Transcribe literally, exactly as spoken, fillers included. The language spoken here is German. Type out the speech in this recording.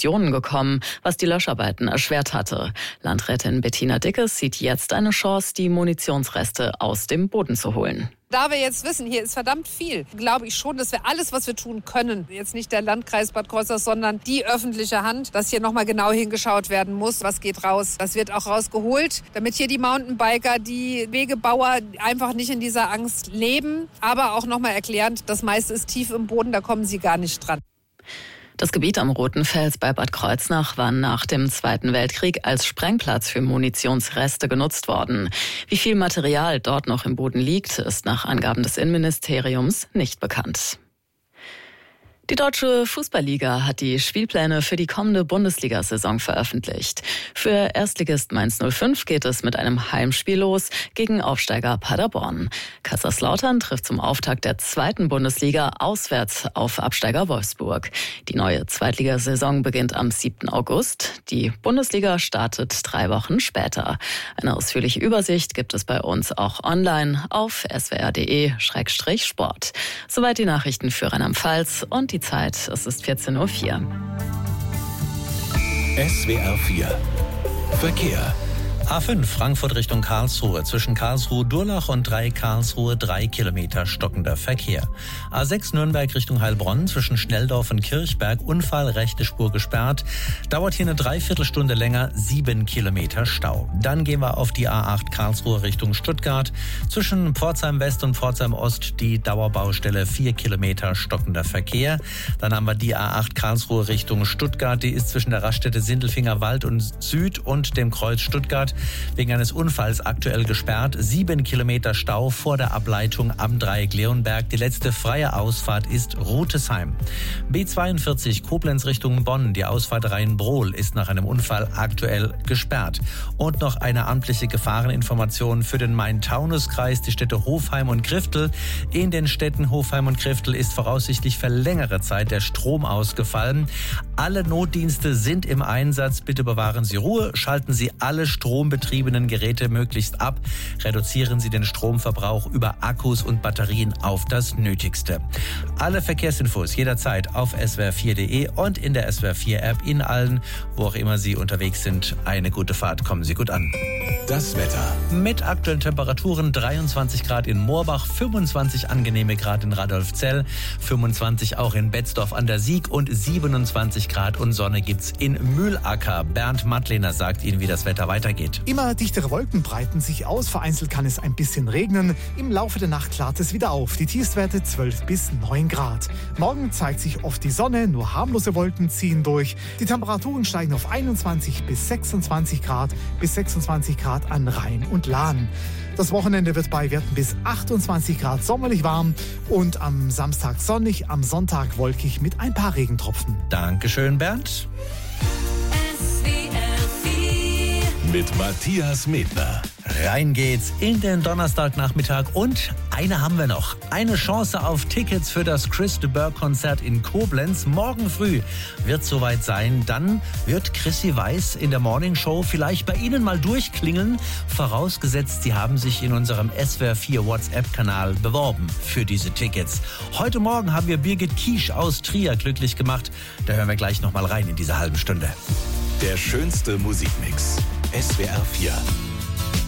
Explosionen gekommen, was die Löscharbeiten erschwert hatte. Landrätin Bettina Dickes sieht jetzt eine Chance, die Munitionsreste aus dem Boden zu holen. Da wir jetzt wissen, hier ist verdammt viel, glaube ich schon, dass wir alles, was wir tun können, jetzt nicht der Landkreis Bad Kreuznach, sondern die öffentliche Hand, dass hier nochmal genau hingeschaut werden muss, was geht raus. Das wird auch rausgeholt, damit hier die Mountainbiker, die Wegebauer einfach nicht in dieser Angst leben, aber auch nochmal erklärend, das meiste ist tief im Boden, da kommen sie gar nicht dran. Das Gebiet am Roten Fels bei Bad Kreuznach war nach dem Zweiten Weltkrieg als Sprengplatz für Munitionsreste genutzt worden. Wie viel Material dort noch im Boden liegt, ist nach Angaben des Innenministeriums nicht bekannt. Die Deutsche Fußballliga hat die Spielpläne für die kommende Bundesliga-Saison veröffentlicht. Für Erstligist Mainz null fünf geht es mit einem Heimspiel los gegen Aufsteiger Paderborn. Kaiserslautern trifft zum Auftakt der zweiten Bundesliga auswärts auf Absteiger Wolfsburg. Die neue Zweitligasaison beginnt am siebten August. Die Bundesliga startet drei Wochen später. Eine ausführliche Übersicht gibt es bei uns auch online auf s w r punkt d e Schrägstrich Sport. Soweit die Nachrichten für Rheinland-Pfalz und die Zeit. Es ist vierzehn Uhr vier. S W R vier Verkehr. A fünf Frankfurt Richtung Karlsruhe. Zwischen Karlsruhe-Durlach und drei Karlsruhe drei Kilometer stockender Verkehr. A sechs Nürnberg Richtung Heilbronn. Zwischen Schnelldorf und Kirchberg Unfall, rechte Spur gesperrt. Dauert hier eine Dreiviertelstunde länger, sieben Kilometer Stau. Dann gehen wir auf die A acht Karlsruhe Richtung Stuttgart. Zwischen Pforzheim West und Pforzheim Ost die Dauerbaustelle, vier Kilometer stockender Verkehr. Dann haben wir die A acht Karlsruhe Richtung Stuttgart. Die ist zwischen der Raststätte Sindelfinger Wald und Süd und dem Kreuz Stuttgart wegen eines Unfalls aktuell gesperrt. Sieben Kilometer Stau vor der Ableitung am Dreieck Leonberg. Die letzte freie Ausfahrt ist Rutesheim. B zweiundvierzig Koblenz Richtung Bonn. Die Ausfahrt Rhein-Brohl ist nach einem Unfall aktuell gesperrt. Und noch eine amtliche Gefahreninformation für den Main-Taunus-Kreis, die Städte Hofheim und Griftel. In den Städten Hofheim und Griftel ist voraussichtlich für längere Zeit der Strom ausgefallen. Alle Notdienste sind im Einsatz. Bitte bewahren Sie Ruhe. Schalten Sie alle Strom strombetriebenen Geräte möglichst ab. Reduzieren Sie den Stromverbrauch über Akkus und Batterien auf das Nötigste. Alle Verkehrsinfos jederzeit auf s w r vier punkt d e und in der S W R vier App. In allen, wo auch immer Sie unterwegs sind, eine gute Fahrt. Kommen Sie gut an. Das Wetter. Mit aktuellen Temperaturen dreiundzwanzig Grad in Moorbach, fünfundzwanzig angenehme Grad in Radolfzell, fünfundzwanzig auch in Betzdorf an der Sieg und siebenundzwanzig Grad und Sonne gibt's in Mühlacker. Bernd Mattlehner sagt Ihnen, wie das Wetter weitergeht. Immer dichtere Wolken breiten sich aus, vereinzelt kann es ein bisschen regnen. Im Laufe der Nacht klart es wieder auf. Die Tiefstwerte zwölf bis neun Grad. Morgen zeigt sich oft die Sonne, nur harmlose Wolken ziehen durch. Die Temperaturen steigen auf einundzwanzig bis sechsundzwanzig Grad, bis sechsundzwanzig Grad an Rhein und Lahn. Das Wochenende wird bei Werten bis achtundzwanzig Grad sommerlich warm und am Samstag sonnig, am Sonntag wolkig mit ein paar Regentropfen. Dankeschön, Bernd. Mit Matthias Medner. Rein geht's in den Donnerstagnachmittag und eine haben wir noch. Eine Chance auf Tickets für das Chris de Burgh-Konzert in Koblenz. Morgen früh wird soweit sein. Dann wird Chrissy Weiß in der Morning Show vielleicht bei Ihnen mal durchklingeln. Vorausgesetzt, Sie haben sich in unserem S W R vier WhatsApp-Kanal beworben für diese Tickets. Heute Morgen haben wir Birgit Kiesch aus Trier glücklich gemacht. Da hören wir gleich noch mal rein in diese halben Stunde. Der schönste Musikmix. S W R vier.